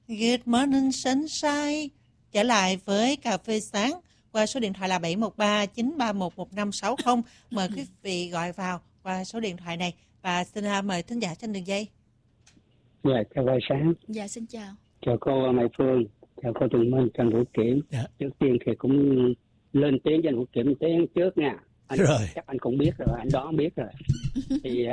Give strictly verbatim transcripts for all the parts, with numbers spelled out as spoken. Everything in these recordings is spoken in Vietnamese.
Good morning sunshine. Trở lại với cà phê sáng qua số điện thoại là bảy một ba chín ba một một năm sáu không. Mời quý vị gọi vào qua số điện thoại này và xin uh, mời thính giả trên đường dây. Dạ, chào buổi sáng. Dạ, xin chào. Chào cô Mai Phương, chào cô Tùng Minh, Trần Vũ Kiểm. Dạ. Trước tiên thì cũng lên tiếng cho anh Vũ Kiểm tiếng trước nha. Anh, rồi. Chắc anh cũng biết rồi, anh đoán biết rồi. thì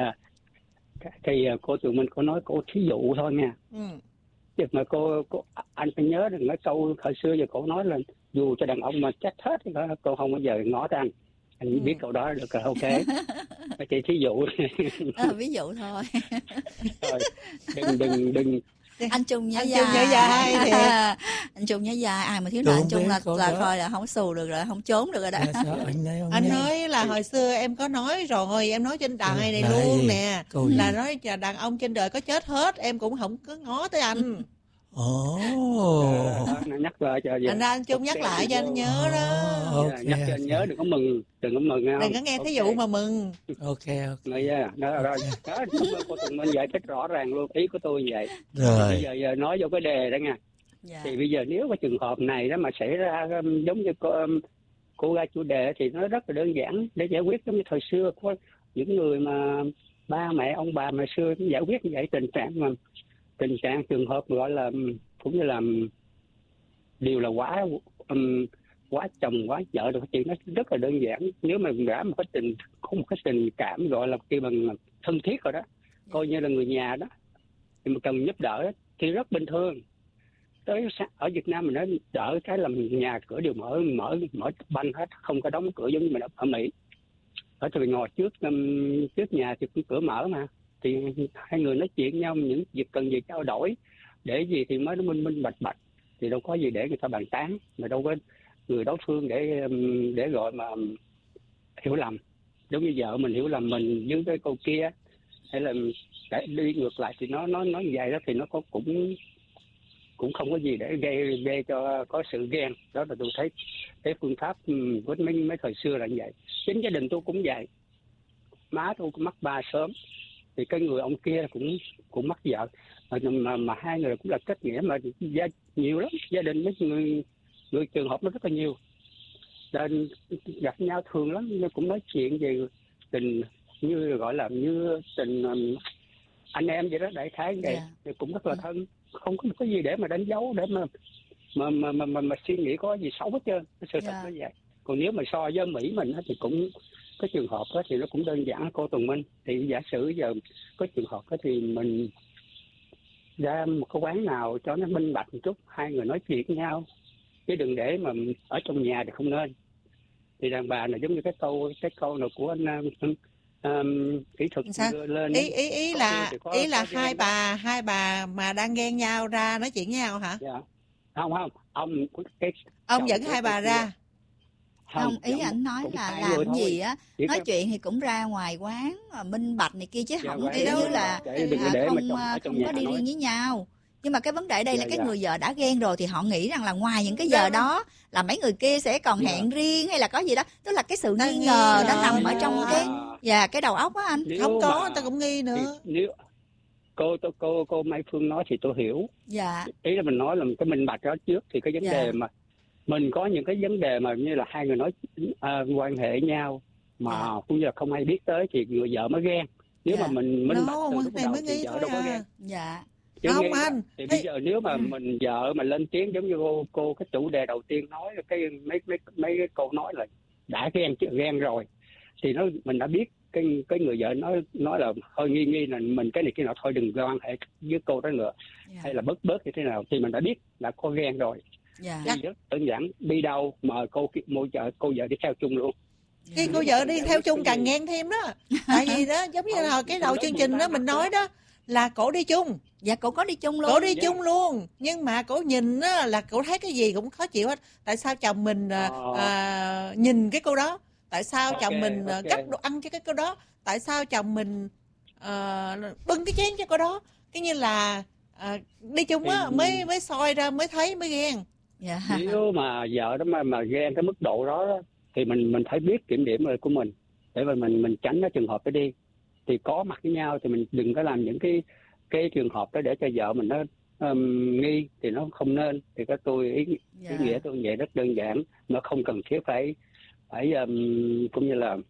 thì cô Tùng Minh có nói cô thí dụ thôi nha. Ừ. Chứ mà cô, cô anh phải nhớ được cái câu thời xưa giờ cô nói là dù cho đàn ông mà chết hết thì cô không bao giờ ngó tới anh. Anh ừ. biết câu đó được rồi, ok. Chị thí dụ. À, ví dụ thôi. Rồi, đừng đừng đừng. Anh Trung nhớ anh dài. Trung nhớ dài thì anh Trung nhớ dài, ai mà thiếu nợ anh Trung là là thôi là không xù được rồi, không trốn được rồi đó. À, sao? Anh, nói, anh nghe. nói là hồi xưa em có nói rồi, em nói trên đài này là luôn gì? nè, là nói là đàn ông trên đời có chết hết, em cũng không có ngó tới anh. Ồ. Oh. Nhắc lại cho anh ra anh Trung nhắc lại cho anh nhớ đó. Oh, okay, nhắc cho anh nhớ, đừng có mừng, đừng có mừng không? Đừng có nghe okay. thí dụ mà mừng. Ok, ok. Rồi yeah. Đó rồi, đó cảm ơn cô Tùng Minh giải thích rõ ràng luôn, ý của tôi như vậy. Rồi. Bây giờ, giờ nói vô cái đề đó nha. Dạ. Thì bây giờ nếu cái trường hợp này đó mà xảy ra um, giống như cô, um, cô ra chủ đề thì nó rất là đơn giản để giải quyết. Giống như thời xưa có những người mà ba mẹ ông bà mà xưa giải quyết như vậy, tình trạng mà tình trạng trường hợp gọi là cũng như là điều là quá um, quá chồng quá vợ được, chuyện nó rất là đơn giản. Nếu mà đã một cái tình có một cái tình cảm gọi là khi bằng thân thiết rồi đó, coi như là người nhà đó, thì mà cần giúp đỡ đó, thì rất bình thường. Tới ở Việt Nam mình nó đỡ cái là nhà cửa đều mở mở mở banh hết, không có đóng cửa giống như mình ở Mỹ. Ở từ ngồi trước um, trước nhà thì cũng cửa mở mà, thì hai người nói chuyện nhau những việc cần gì trao đổi để gì thì mới nó minh minh bạch bạch, thì đâu có gì để người ta bàn tán, mà đâu có người đối phương để để gọi mà hiểu lầm, giống như vợ mình hiểu lầm mình với cái câu kia, hay là để đi ngược lại thì nó nó nói như vậy đó, thì nó có cũng cũng không có gì để gây gây cho có sự ghen. Đó là tôi thấy cái phương pháp của mấy mấy thời xưa là như vậy. Chính gia đình tôi cũng vậy, má tôi cũng mắc ba sớm, thì cái người ông kia cũng cũng mắc vợ, mà mà, mà hai người cũng là kết nghĩa, mà gia nhiều lắm, gia đình mấy người người trường hợp nó rất là nhiều, nên gặp nhau thường lắm, nhưng cũng nói chuyện về tình như gọi là như tình um, anh em vậy đó, đại khái vậy. Yeah. Thì cũng rất là thân, không có cái gì để mà đánh dấu, để mà mà mà mà, mà, mà suy nghĩ có gì xấu hết trơn, cái sự thật nó vậy. Còn nếu mà so với Mỹ mình thì cũng cái trường hợp đó thì nó cũng đơn giản. Cô Tùng Minh, thì giả sử giờ có trường hợp đó thì mình ra một cái quán nào cho nó minh bạch một chút, hai người nói chuyện với nhau, chứ đừng để mà ở trong nhà thì không nên. Thì đàn bà là giống như cái câu cái câu nào của anh um, um, kỹ thuật đưa lên, ý ý ý là có, ý là hai bà đó. hai bà mà đang ghen nhau ra nói chuyện với nhau hả? Dạ. Không không, ông cái ông dẫn hai bà ra. Không, không ý ảnh nói là làm gì á, nói cái... chuyện thì cũng ra ngoài quán mà minh bạch này kia, chứ dạ, không kiểu như là à, không không có đi riêng với nhau. Nhưng mà cái vấn đề đây dạ, là cái dạ. người vợ đã ghen rồi thì họ nghĩ rằng là ngoài những cái giờ dạ. đó là mấy người kia sẽ còn dạ. hẹn riêng hay là có gì đó, tức là cái sự nghi ngờ đó nằm ở trong cái và cái đầu óc á anh. Nếu không có người ta cũng nghi nữa. Nếu cô cô cô Mai Phương nói thì tôi hiểu. Dạ. Ý là mình nói là cái minh bạch đó trước, thì cái vấn dạ. đề mà mình có những cái vấn đề mà như là hai người nói uh, quan hệ nhau mà dạ. cũng như là không ai biết tới thì người vợ mới ghen. Nếu dạ. mà mình minh bạch từ lúc đầu thì vợ đâu có ghen. Dạ. Chứ không anh. Thì bây giờ nếu mà ừ. mình vợ mà lên tiếng giống như cô, cô cái chủ đề đầu tiên nói cái mấy mấy mấy cái câu nói là đã ghen chứ ghen rồi, thì nó mình đã biết cái cái người vợ nói nói là hơi nghi nghi là mình cái này kia nọ, thôi đừng quan hệ với cô đó nữa, yeah. hay là bớt bớt như thế nào, thì mình đã biết là có ghen rồi. Dạ. Yeah. Rất đơn giản, đi đâu mời cô môi vợ cô vợ đi theo chung luôn. Khi cô vợ đi theo chung càng ghen thêm đó. Tại vì đó giống như là cái đầu chương trình đó mình nói đó là cổ đi chung. Dạ cổ có đi chung luôn. Cổ đi yeah. chung luôn. Nhưng mà cổ nhìn á là cổ thấy cái gì cũng khó chịu hết. Tại sao chồng mình à, à, nhìn cái cô đó? Tại sao okay, chồng mình okay. gắp đồ ăn cho cái cô đó? Tại sao chồng mình à, bưng cái chén cho cô đó? Cái như là à, đi chung á thì... mới mới soi ra mới thấy mới ghen. Yeah. Nếu mà vợ đó mà mà ghen cái mức độ đó, đó thì mình mình phải biết kiểm điểm của mình để mà mình mình tránh cái trường hợp đó đi. Thì có mặt với nhau thì mình đừng có làm những cái cái trường hợp đó để cho vợ mình nó um, nghi thì nó không nên. Thì có tôi ý, dạ. ý nghĩa tôi vậy rất đơn giản, nó không cần thiết phải phải um, cũng như là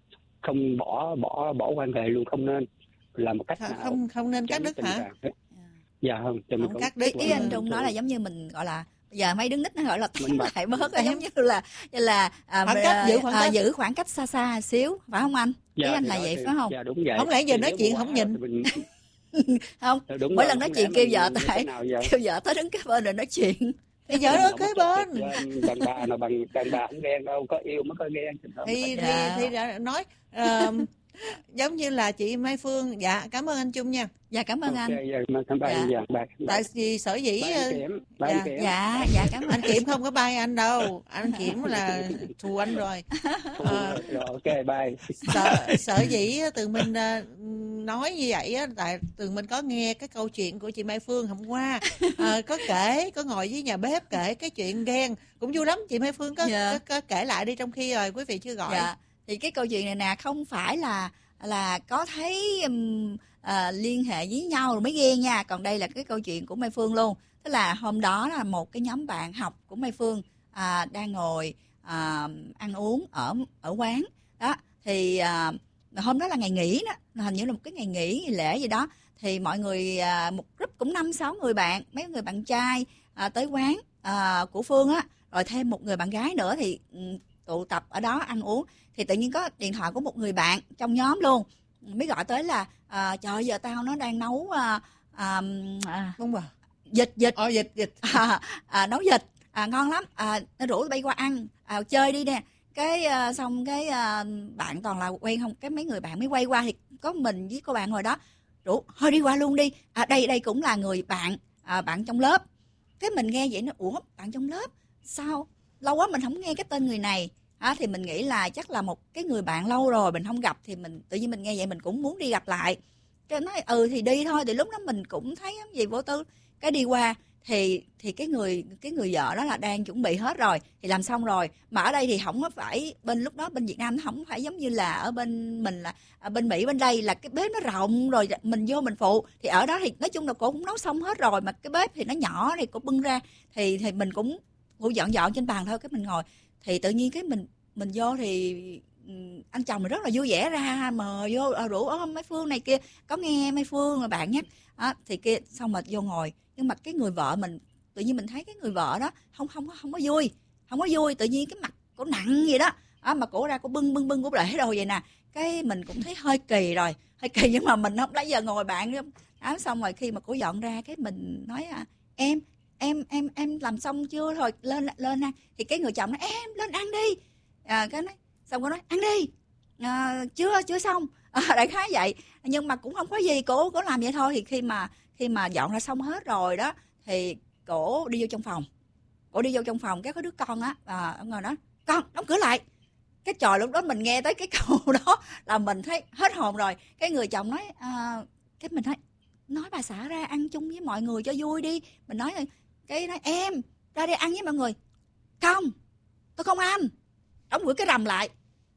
không bỏ bỏ bỏ quan hệ luôn, không nên làm một cách không, nào không không nên cắt đứt hả? Dạ, dạ không, cho không cắt đứt. Ý, ý anh Trung nói là giống như mình gọi là giờ mấy đứa nít nó gọi là tém lại bớt, giống như là như là à, khoảng cách, giữ khoảng à, cách giữ khoảng cách xa xa xíu, phải không anh? Dạ, ý anh là dạ, vậy thì, phải không? Dạ đúng vậy. Không lẽ giờ thì nói chuyện không nhìn mình... không đúng mỗi rồi, lần nói chuyện kêu vợ tại kêu vợ tới đứng kế bên rồi nói chuyện thì vợ đó kế bên. Đàn bà nào bằng đàn bà không ghen đâu, có yêu mới có ghen. Thì thì dạ. thì đã nói uh, giống như là chị Mai Phương. Dạ cảm ơn anh Trung nha. Dạ cảm ơn okay, anh. Dạ, dạ. Dạ, bà, tại vì sở dĩ bà dạ, dạ dạ cảm ơn anh Kiểm không có bay anh đâu, anh Kiểm là thù anh rồi. À, rồi ok bye. Sở, sở dĩ Tường Minh uh, nói như vậy á, tại Tường Minh có nghe cái câu chuyện của chị Mai Phương hôm qua, à, có kể, có ngồi với nhà bếp kể cái chuyện ghen cũng vui lắm. Chị Mai Phương có, dạ. có, có kể lại đi trong khi rồi quý vị chưa gọi. Dạ. Thì cái câu chuyện này nè không phải là là có thấy um, à, liên hệ với nhau rồi mới ghen nha, còn đây là cái câu chuyện của Mai Phương luôn. Tức là hôm đó là một cái nhóm bạn học của Mai Phương à, đang ngồi à, ăn uống ở ở quán đó, thì à, hôm đó là ngày nghỉ đó, hình như là một cái ngày nghỉ ngày lễ gì đó, thì mọi người à, một group cũng năm sáu người bạn, mấy người bạn trai à, tới quán à, của Phương á, rồi thêm một người bạn gái nữa, thì tụ tập ở đó ăn uống. Thì tự nhiên có điện thoại của một người bạn trong nhóm luôn mới gọi tới là à, trời giờ tao nó đang nấu à, à, à, đúng rồi dịch dịch ờ dịch dịch à, à, nấu dịch à, ngon lắm, à, nó rủ bay qua ăn à, chơi đi nè. Cái à, xong cái à, bạn toàn là quen không, cái mấy người bạn mới quay qua thì có mình với cô bạn ngồi đó, rủ thôi đi qua luôn đi, à, đây đây cũng là người bạn à, bạn trong lớp. Cái mình nghe vậy nó ủa bạn trong lớp sao lâu quá mình không nghe cái tên người này. À, thì mình nghĩ là chắc là một cái người bạn lâu rồi mình không gặp, thì mình tự nhiên mình nghe vậy mình cũng muốn đi gặp lại. Cái nói ừ thì đi thôi, thì lúc đó mình cũng thấy gì vô tư, cái đi qua thì thì cái người cái người vợ đó là đang chuẩn bị hết rồi, thì làm xong rồi. Mà ở đây thì không có phải bên lúc đó bên Việt Nam nó không phải giống như là ở bên mình là ở bên Mỹ, bên đây là cái bếp nó rộng rồi mình vô mình phụ. Thì ở đó thì nói chung là cô cũng nấu xong hết rồi, mà cái bếp thì nó nhỏ thì cô bưng ra, thì thì mình cũng cô dọn dọn trên bàn thôi, cái mình ngồi. Thì tự nhiên cái mình mình vô thì anh chồng mình rất là vui vẻ ra mời vô rủ ơ mấy Phương này kia, có nghe mấy Phương là bạn nhắc à, thì kia xong mà vô ngồi. Nhưng mà cái người vợ mình tự nhiên mình thấy cái người vợ đó không không không có vui, không có vui, tự nhiên cái mặt cổ nặng vậy đó à, mà cổ ra cổ bưng bưng bưng cổ để đồ vậy nè. Cái mình cũng thấy hơi kỳ rồi, hơi kỳ, nhưng mà mình không lấy giờ ngồi bạn đó. Xong rồi khi mà cổ dọn ra cái mình nói à, em em em em làm xong chưa, thôi lên lên ăn. Thì cái người chồng nói em lên ăn đi à, cái nói xong cô nói ăn đi à, chưa chưa xong à, đại khái vậy. Nhưng mà cũng không có gì, cổ cổ làm vậy thôi. Thì khi mà khi mà dọn ra xong hết rồi đó thì cổ đi vô trong phòng, cổ đi vô trong phòng cái có đứa con á à, ông ngồi đó con đóng cửa lại. Cái trò lúc đó mình nghe tới cái câu đó là mình thấy hết hồn rồi. Cái người chồng nói à, cái mình nói nói bà xã ra ăn chung với mọi người cho vui đi. Mình nói cái nói em ra đây ăn với mọi người. Không, tôi không ăn. Đóng cửa cái rầm lại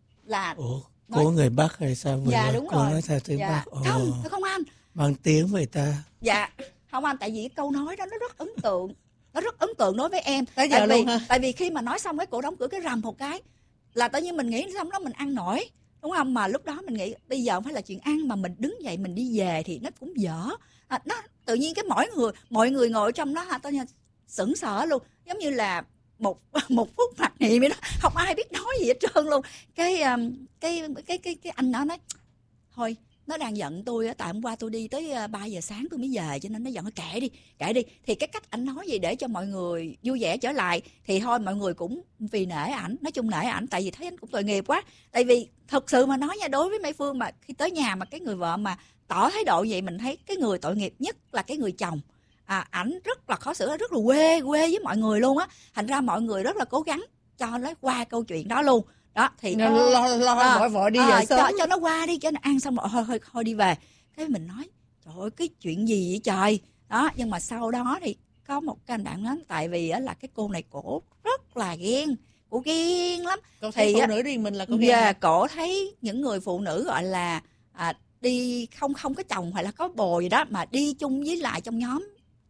là ủa nói... của người Bắc hay sao vừa dạ đúng cô rồi nói theo tiếng dạ. Bắc. Ồ. Không, tôi không ăn. Bằng tiếng vậy ta. Dạ không ăn, tại vì cái câu nói đó nó rất ấn tượng, nó rất ấn tượng đối với em. Tới giờ tại vì luôn hả? Tại vì khi mà nói xong cái cổ đóng cửa cái rầm một cái là tự nhiên mình nghĩ xong đó mình ăn nổi, đúng không? Mà lúc đó mình nghĩ bây giờ không phải là chuyện ăn, mà mình đứng dậy mình đi về thì nó cũng dở à, nó tự nhiên cái mỗi người mọi người ngồi trong đó ha, tao sững sờ luôn, giống như là một một phút mặc niệm vậy đó, không ai biết nói gì hết trơn luôn. Cái cái cái cái cái anh nó nói thôi nó đang giận tôi á, tại hôm qua tôi đi tới ba giờ sáng tôi mới về, cho nên nó giận, nó kệ đi kệ đi. Thì cái cách ảnh nói gì để cho mọi người vui vẻ trở lại thì thôi mọi người cũng vì nể ảnh, nói chung nể ảnh, tại vì thấy anh cũng tội nghiệp quá. Tại vì thật sự mà nói nha, đối với Mai Phương mà khi tới nhà mà cái người vợ mà tỏ thái độ vậy, mình thấy cái người tội nghiệp nhất là cái người chồng. À, ảnh rất là khó xử, rất là quê quê với mọi người luôn á. Thành ra mọi người rất là cố gắng cho nó qua câu chuyện đó luôn. Đó thì nó, lo lo, lo à, vội vội đi à, về sớm cho, cho nó qua đi, cho nó ăn xong rồi thôi thôi thôi đi về. Cái mình nói trời ơi cái chuyện gì vậy trời đó. Nhưng mà sau đó thì có một cái anh bạn nói tại vì á là cái cô này cổ rất là ghen, cổ ghen lắm. Cô thấy thì phụ nữ riêng mình là cô ghen. Yeah, cổ thấy những người phụ nữ gọi là à, đi không không có chồng hoặc là có bồ gì đó mà đi chung với lại trong nhóm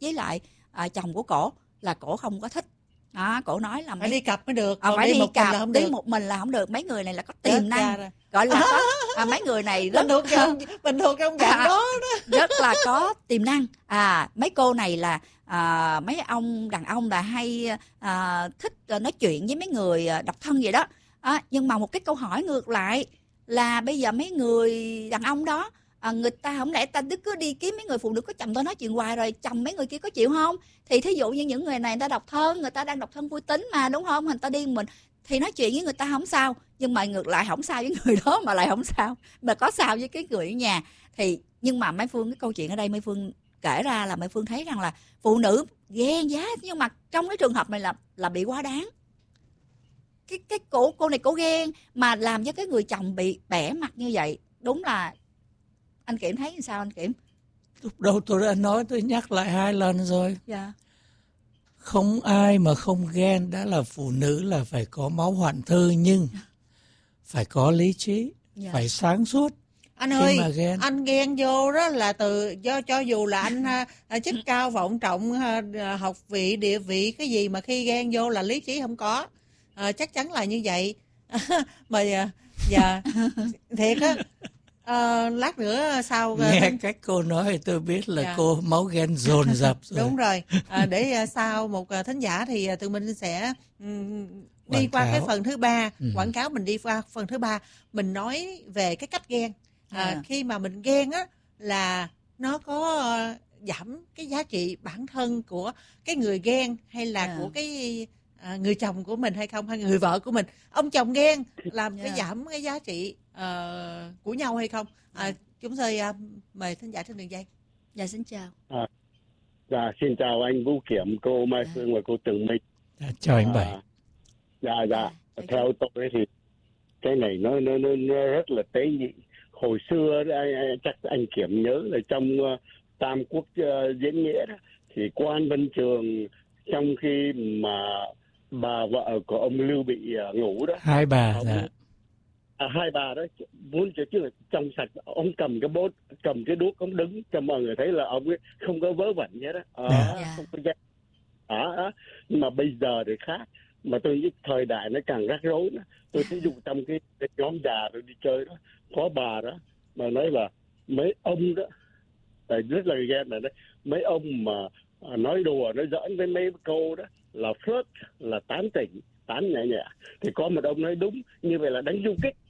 với lại à, chồng của cổ là cổ không có thích. Đó, cổ nói là phải đi cặp mới được, à, phải đi, đi một cặp, mình đi được. một mình là không được. Mấy người này là có tiềm năng, gọi là có, à, mấy người này rất bình thuộc trong bình thuộc trong dạng à, đó đó, rất là có tiềm năng. À, mấy cô này là à, mấy ông đàn ông là hay à, thích nói chuyện với mấy người độc thân vậy đó. À, nhưng mà một cái câu hỏi ngược lại là bây giờ mấy người đàn ông đó, à, người ta không lẽ ta cứ đi kiếm mấy người phụ nữ có chồng, tôi nói chuyện hoài rồi chồng mấy người kia có chịu không? Thì thí dụ như những người này người ta độc thân, người ta đang độc thân vui tính mà, đúng không? Người ta đi mình thì nói chuyện với người ta không sao, nhưng mà ngược lại không sao với người đó mà lại không sao, mà có sao với cái người ở nhà. Thì nhưng mà Mai Phương, cái câu chuyện ở đây Mai Phương kể ra là Mai Phương thấy rằng là phụ nữ ghen giá, nhưng mà trong cái trường hợp này là là bị quá đáng. Cái cái cô cô này cô ghen mà làm cho cái người chồng bị bẻ mặt như vậy, đúng là anh Kiểm thấy sao anh Kiểm? Lúc đầu tôi đã nói, tôi nhắc lại hai lần rồi. Dạ. Không ai mà không ghen, đã là phụ nữ là phải có máu hoạn thư, nhưng phải có lý trí, Dạ. phải sáng suốt. Anh khi ơi, mà ghen. anh ghen vô đó là từ do cho dù là anh à, chức cao vọng trọng, à, học vị, địa vị cái gì mà khi ghen vô là lý trí không có, à, chắc chắn là như vậy. Mà à, dạ thiệt á. À, lát nữa sau Nghe thân... cách cô nói thì tôi biết là dạ. cô máu ghen dồn dập rồi. Đúng rồi. À, để à, sau một à, thính giả thì à, tụi mình sẽ um, đi Quảng qua cáo. cái phần thứ ba, ừ. quảng cáo. Mình đi qua phần thứ ba, mình nói về cái cách ghen. À, à. Khi mà mình ghen á là nó có uh, giảm cái giá trị bản thân của cái người ghen, hay là à. của cái uh, người chồng của mình hay không, hay người vợ của mình. Ông chồng ghen làm yeah. cái giảm cái giá trị uh, của nhau hay không? À, chúng tôi uh, mời thính giả trên đường dây. Dạ xin chào. À, dạ xin chào anh Vũ Kiểm, cô Mai Phương và cô Tường Minh. Dạ, chào anh Bảy. À, dạ dạ. À, theo tôi thì cái này nó nó nó, nó rất là tế nhị. Hồi xưa anh, chắc anh Kiểm nhớ là trong uh, Tam Quốc uh, diễn nghĩa đó, thì quan Vân Trường trong khi mà bà vợ của ông Lưu Bị uh, ngủ đó, Hai bà. ông, Dạ. à, hai bà đó muốn chứ là trong sạch, ông cầm cái bốt, cầm cái đuốc, ông đứng cho mọi người thấy là ông ấy không có vớ vẩn nhé đó. À, Yeah. không có ghét. À, à, nhưng mà bây giờ thì khác, mà tôi nghĩ thời đại nó càng rắc rối nữa. Tôi ví dụ trong cái, cái nhóm già tôi đi chơi đó, có bà đó mà nói là mấy ông đó, tại rất là ghen là đấy, mấy ông mà à, nói đùa nói giỡn với mấy câu đó là phớt, là tán tỉnh, tán nhẹ nhẹ, thì có một ông nói đúng như vậy là đánh du kích.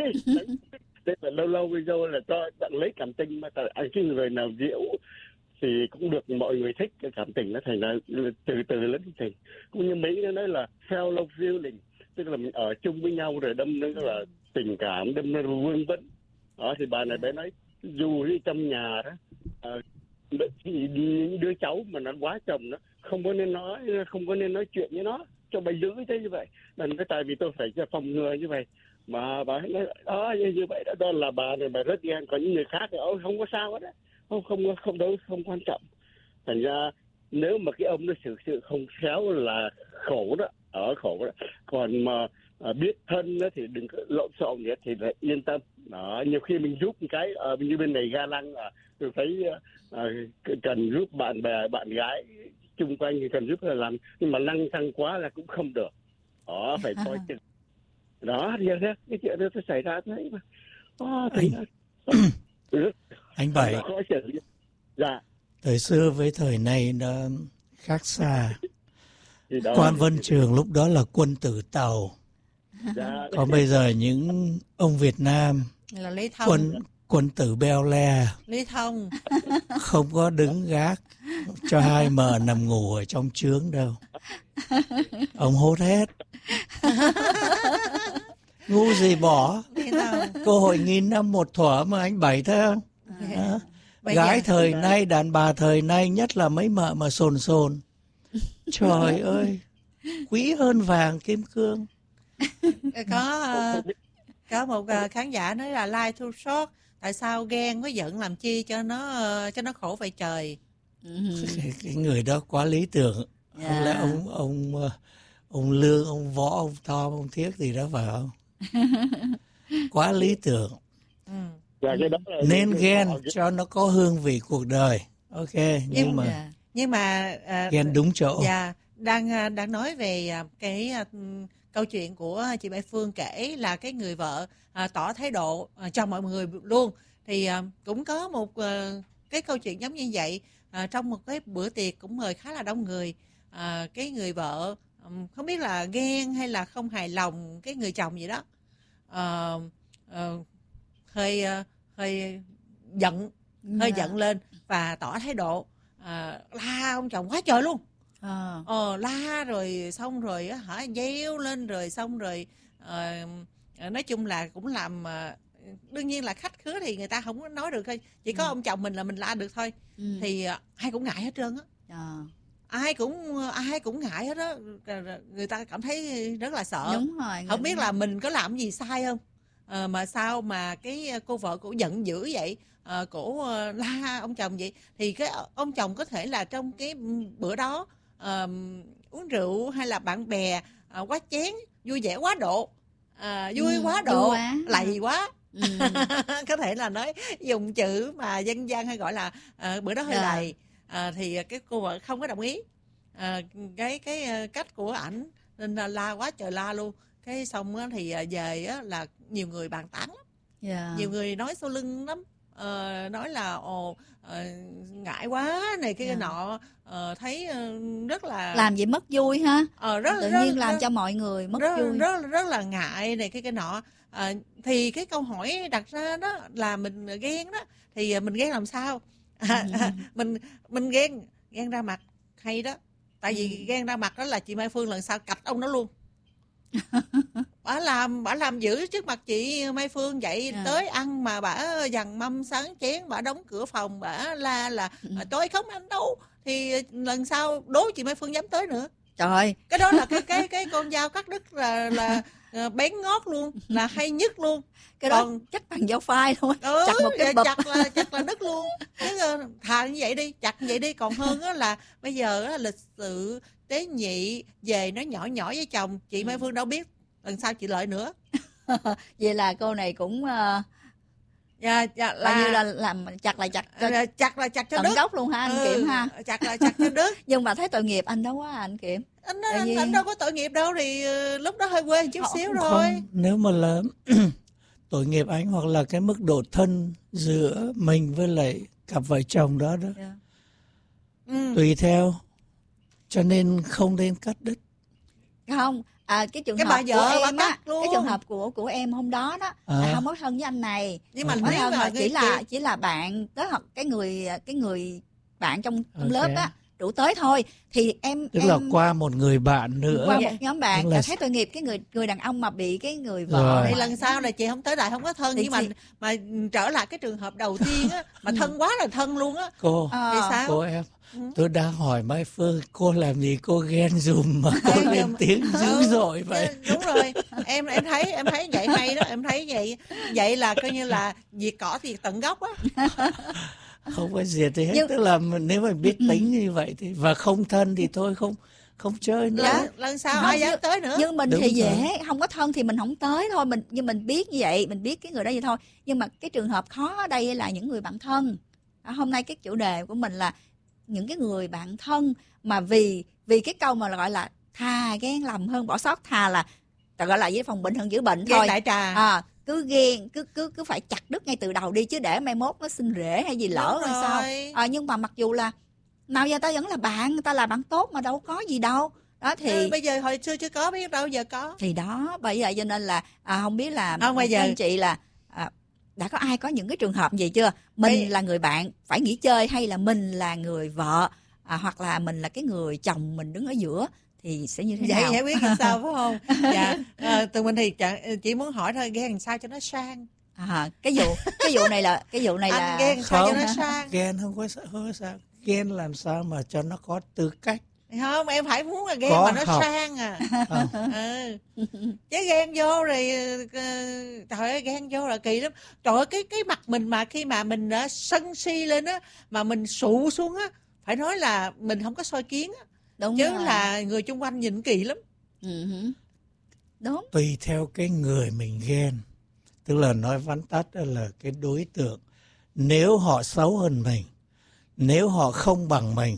Thế là lâu lâu bây giờ là cho bạn lấy cảm tình, mà tại cái người nào diễu thì cũng được mọi người thích, cái cảm tình nó thành ra từ từ lớn tình. Cũng như Mỹ nó nói là fellow feeling, tức là mình ở chung với nhau rồi đâm nó là tình cảm, đâm nó vương vấn. Đó thì bà này bé nói dù đi trong nhà đó, à, thì những đứa cháu mà nó quá chồng nó không có nên nói, không có nên nói chuyện với nó, cho bà giữ thế như vậy. Nên cái tại vì tôi phải cho phòng ngừa như vậy. Mà bà nói đó như vậy đó, đó là bà này bà rất ghen, còn những người khác thì ôi không có sao hết á, không không không đâu, không quan trọng. Thành ra nếu mà cái ông nó xử sự không khéo là khổ đó, ở khổ đó. Còn mà à, biết thân đó thì đừng có lộn xộn vậy thì lại yên tâm. Đó, nhiều khi mình giúp một cái à, như bên này ga lăng à, tôi thấy à, cần giúp bạn bè bạn gái chung quanh thì cần giúp là làm, nhưng mà lăng xăng quá là cũng không được. Đó, phải coi chừng. Đó, thì thế cái chuyện đó nó xảy ra thế mà. Đó, thì anh, nó, anh Bảy. khó xử. Dạ. Thời xưa với thời nay nó khác xa. Đó, Quan Vân Trường lúc đó là quân tử Tàu. dạ. Còn bây giờ những ông Việt Nam Là Lý Thông. quân quân tử Beo Le, Lý Thông không có đứng gác cho hai mờ nằm ngủ ở trong trướng đâu. Ông hốt hết. Ngu gì bỏ. Cơ hội nghìn năm một thuở mà anh Bảy thấy không? Đó. Gái giờ... thời nay, đàn bà thời nay, nhất là mấy mợ mà sồn sồn. Trời ơi, quý hơn vàng kim cương. Có uh, có một uh, khán giả nói là like too short. Tại sao ghen có giận làm chi cho nó uh, cho nó khổ vậy trời. cái, cái người đó quá lý tưởng. Yeah. Không lẽ ông ông ông Lương, ông Võ, ông Tom, ông Thiết gì đó phải không? Quá lý tưởng. Ừ. Dạ, cái đó là nên ghen cho nó có hương vị cuộc đời. Ok, nhưng, nhưng mà nhưng Nhưng mà uh, ghen đúng chỗ. Dạ, đang đang nói về cái uh, câu chuyện của chị Mai Phương kể là cái người vợ uh, tỏ thái độ uh, cho mọi người luôn. Thì uh, cũng có một uh, cái câu chuyện giống như vậy. Uh, trong một cái bữa tiệc cũng mời khá là đông người, uh, cái người vợ um, không biết là ghen hay là không hài lòng cái người chồng gì đó, uh, uh, hơi uh, hơi giận, hơi giận lên và tỏ thái độ, uh, la ông chồng quá trời luôn. À. Ờ, la rồi xong rồi hả gieo lên rồi xong rồi uh, nói chung là cũng làm uh, đương nhiên là khách khứa thì người ta không có nói được thôi, chỉ có ừ. ông chồng mình là mình la được thôi. Ừ. Thì uh, ai cũng ngại hết trơn á. À. ai cũng ai cũng ngại hết đó, người ta cảm thấy rất là sợ. Đúng rồi, không biết là mình có làm gì sai không, à, mà sao mà cái cô vợ cổ giận dữ vậy, à, cổ la ông chồng vậy. Thì cái ông chồng có thể là trong cái bữa đó à, uống rượu hay là bạn bè à, quá chén, vui vẻ quá độ, à, vui ừ, quá độ, quá. lầy quá. Ừ. Có thể là nói dùng chữ mà dân gian hay gọi là à, bữa đó hơi à. lầy. À, thì cái cô vợ không có đồng ý à, cái cái cách của ảnh, nên là la quá trời la luôn. Cái xong á, thì về á, là nhiều người bàn tán lắm. Yeah. Nhiều người nói sau lưng lắm, à, nói là ồ à, ngại quá này cái, yeah. cái nọ, à, thấy rất là làm vậy mất vui ha. À, rất, tự rất, nhiên làm rất, cho mọi người mất rất, vui, rất, rất, rất là ngại này cái cái nọ. À, thì cái câu hỏi đặt ra đó là mình ghen đó, thì mình ghen làm sao? À, à, mình mình ghen ghen ra mặt hay đó, tại vì ừ. ghen ra mặt đó là chị Mai Phương lần sau cạch ông đó luôn. Bả làm bả làm giữ trước mặt chị Mai Phương vậy, à. tới ăn mà bả dằn mâm sáng chén, bả đóng cửa phòng, bả la là ừ. tôi không ăn đâu, thì lần sau đố chị Mai Phương dám tới nữa. Trời, cái đó là cái cái cái con dao cắt đứt là là bén ngót luôn, là hay nhất luôn. Cái đó còn chặt bằng dao phai thôi, ừ, chặt một cái bập chặt là chặt là đứt luôn. Thà như vậy đi, chặt như vậy đi, còn hơn á là bây giờ á, lịch sự tế nhị về nói nhỏ nhỏ với chồng, chị Mai Phương đâu biết lần sau chị lợi nữa. Vậy là cô này cũng uh... dạ, dạ, là như là làm chặt là chặt cho, chặt là chặt cho tận đứt gốc luôn ha anh ừ, Kiểm ha. Chặt là chặt cho đứt. Nhưng mà thấy tội nghiệp anh đó quá anh Kiểm. Anh, anh, vì... anh đâu có tội nghiệp đâu, thì uh, lúc đó hơi quê chút Họ, xíu thôi. Không, nếu mà là tội nghiệp anh hoặc là cái mức độ thân giữa mình với lại cặp vợ chồng đó đó, yeah. ừ. tùy theo, cho nên không nên cắt đứt. Không, à, cái trường cái hợp vợ của em á, luôn. cái trường hợp của của em hôm đó đó à. là không có thân với anh này, nhưng mà nói thân là chỉ là chỉ là bạn tới hoặc cái người cái người bạn trong, trong okay. lớp á rủ tới thôi. Thì em tức em, là qua một người bạn nữa, qua một nhóm bạn là... thấy tội nghiệp cái người người đàn ông mà bị cái người vợ. Thì lần sau là chị không tới lại không có thân, thì nhưng chị... mà mà trở lại cái trường hợp đầu tiên á, mà thân quá là thân luôn á. Cô à. Thì sao? Cô em ừ. tôi đang hỏi Mai Phương, cô làm gì cô ghen dùm mà cô lên dùm. tiếng dữ dội vậy? Đúng rồi, em em thấy em thấy vậy hay đó, em thấy vậy vậy là coi như là diệt cỏ thì tận gốc á. Không có diệt gì hết. Nhưng... tức là nếu mà biết tính như vậy thì và không thân thì thôi không không chơi nữa. Lần, lần sau không, ai dám tới nữa. Nhưng mình đúng thì dễ, rồi. Không có thân thì mình không tới thôi, mình nhưng mình biết như vậy, mình biết cái người đó vậy thôi. Nhưng mà cái trường hợp khó ở đây là những người bạn thân. À, hôm nay cái chủ đề của mình là những cái người bạn thân mà vì vì cái câu mà gọi là thà ghen lầm hơn bỏ sót, thà là gọi là với phòng bệnh hơn chữa bệnh thôi. Ghen đại trà. À, cứ ghen cứ cứ cứ phải chặt đứt ngay từ đầu đi, chứ để mai mốt nó sinh rễ hay gì lỡ rồi sao. À, nhưng mà mặc dù là nào giờ ta vẫn là bạn, người ta là bạn tốt mà đâu có gì đâu đó. Thì à, bây giờ hồi xưa chưa có, biết đâu giờ có. Thì đó, bởi vậy cho nên là à, không biết là không, bây giờ anh chị là à, đã có ai có những cái trường hợp gì chưa? Mình bây... là người bạn phải nghỉ chơi, hay là mình là người vợ, à, hoặc là mình là cái người chồng mình đứng ở giữa, thì sẽ như thế vậy nào? Giải quyết làm sao phải không? Dạ, à, tụi mình thì chỉ muốn hỏi thôi, ghen làm sao cho nó sang. À, cái vụ cái vụ này là cái vụ này là ghen sao cho nó sang. Ghen không có không có sao. Ghen làm sao mà cho nó có tư cách. Không, em phải muốn là ghen có mà nó học. sang à. Ừ. Chứ ghen vô rồi trời ơi, ghen vô là kỳ lắm. Trời ơi, cái cái mặt mình mà khi mà mình đã sân si lên á, mà mình sụ xuống á, phải nói là mình không có soi kiến á. Đúng chứ rồi. Là người chung quanh nhìn kỳ lắm. Uh-huh. Đúng. Tùy theo cái người mình ghen, tức là nói vắn tắt là cái đối tượng. Nếu họ xấu hơn mình, nếu họ không bằng mình, yeah.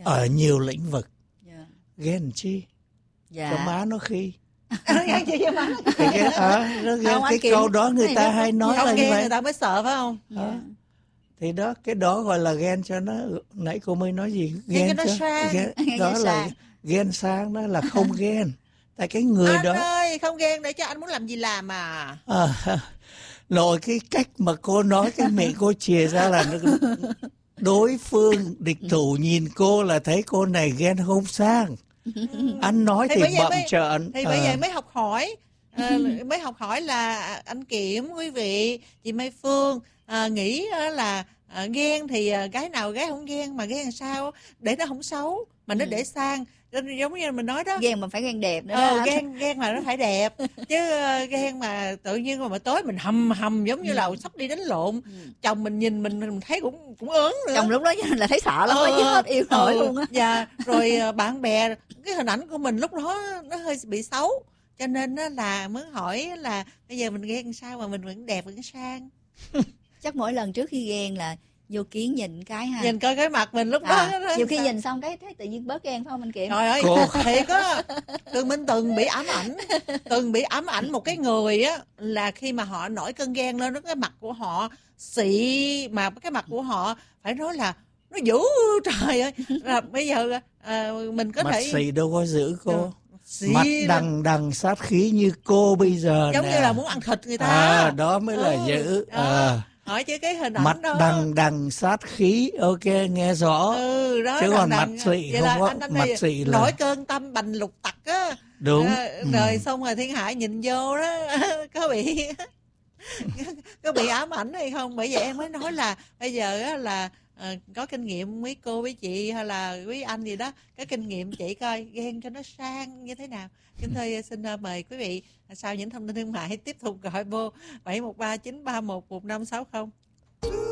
ở nhiều lĩnh vực. Yeah. Ghen chi? Dạ. Cho má nó khi. Ghen chi cho má. Cái, à, nó, Không, cái Kim, câu đó người ta hay nói không là như ghen vậy. người ta mới sợ phải không? Yeah. À, thì đó, cái đó gọi là ghen cho nó. Nãy cô mới nói gì? Ghen cho nó sang. Ghen, đó Ghen là sang. ghen sang, đó là không ghen. Tại cái người anh đó ơi, không ghen để cho anh muốn làm gì làm mà. à, nội cái cách mà cô nói cái miệng cô chìa ra là nó, đối phương địch thủ nhìn cô là thấy cô này ghen không sang. Anh nói thì, thì bậm mới, trợn. Thì à. Bây giờ mới học hỏi, à, mới học hỏi là anh Kiểm, quý vị, chị Mai Phương à, nghĩ là à, ghen thì à, gái nào gái không ghen, mà ghen làm sao để nó không xấu mà nó ừ. để sang. Giống như mình nói đó, ghen mà phải ghen đẹp nữa ờ, đó. ghen ghen mà nó phải đẹp chứ uh, ghen mà tự nhiên mà, mà tối mình hầm hầm giống như ừ. là sắp đi đánh lộn, ừ. chồng mình nhìn mình mình thấy cũng cũng ớn nữa. Chồng lúc đó là thấy sợ lắm, ờ, chứ hết yêu nổi ờ, luôn á. Dạ, rồi uh, bạn bè cái hình ảnh của mình lúc đó nó hơi bị xấu, cho nên uh, là mới hỏi là bây giờ mình ghen sao mà mình vẫn đẹp vẫn sang. Chắc mỗi lần trước khi ghen là vô kiến nhìn cái ha, nhìn coi cái mặt mình lúc à, đó, đó nhiều khi sao? nhìn xong cái thấy tự nhiên bớt ghen phải không anh Kiểm? Trời ơi, cô... thiệt á, Tường Minh từng bị ám ảnh, từng bị ám ảnh một cái người á là khi mà họ nổi cơn ghen lên, cái mặt của họ xị, mà cái mặt của họ phải nói là nó dữ trời ơi, là bây giờ à, mình có mặt thể xị đâu có giữ cô. Xị mặt đằng đằng sát khí như cô bây giờ giống nè. như là muốn ăn thịt người ta. À, đó mới là ừ, dữ. À. Hỏi chứ cái hình ảnh mặt đó. đằng đằng sát khí, ok nghe rõ. Ừ, đó, chứ còn đằng, mặt xị không có. Anh, anh mặt xị là nổi cơn tâm bành lục tặc á. Đúng. À, rồi ừ. xong rồi Thiên Hải nhìn vô đó có bị có bị ám ảnh hay không? Bởi vậy em mới nói là bây giờ á là à, có kinh nghiệm mấy cô với chị hay là quý anh gì đó, cái kinh nghiệm chị coi ghen cho nó sang như thế nào. Kính thưa xin mời quý vị sau những thông tin thương mại tiếp tục gọi vô bảy một ba chín ba một một năm sáu không.